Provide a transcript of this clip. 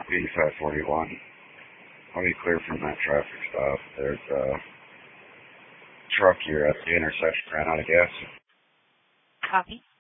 8541. I'll be clear from that traffic stop. There's a truck here at the intersection ran out of gas. Copy.